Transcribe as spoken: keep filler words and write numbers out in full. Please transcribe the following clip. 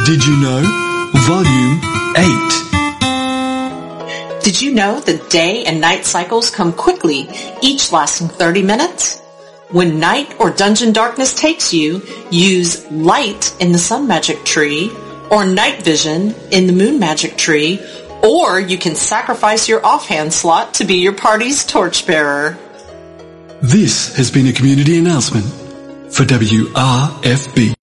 Did you know? Volume eight. Did you know that day and night cycles come quickly, each lasting thirty minutes? When night or dungeon darkness takes you, use light in the sun magic tree, or night vision in the moon magic tree, or you can sacrifice your offhand slot to be your party's torchbearer. This has been a community announcement for W R F B.